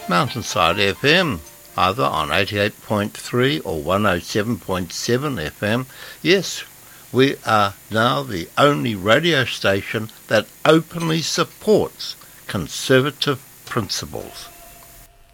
Mountainside FM, either on 88.3 or 107.7 FM. Yes, we are now the only radio station that openly supports conservative principles.